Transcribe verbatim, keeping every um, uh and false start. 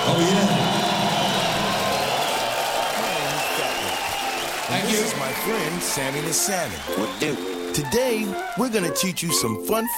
Oh, yeah. Thank you. This is my friend, Sammy the Salmon. What do? Today, we're gonna teach you some fun